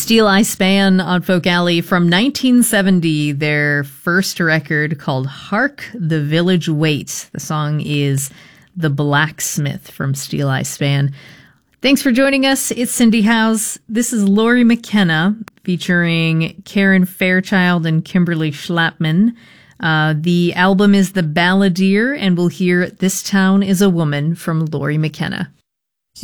Steel Eye Span on Folk Alley from 1970, their first record called Hark the Village Waits. The song is The Blacksmith from Steel Eye Span. Thanks for joining us. It's Cindy Howes. This is Lori McKenna featuring Karen Fairchild and Kimberly Schlapman. The album is The Balladeer, and we'll hear This Town is a Woman from Lori McKenna.